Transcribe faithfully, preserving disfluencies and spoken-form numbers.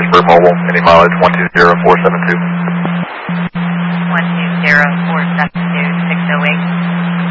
Mobile, any mileage one two zero four seven two.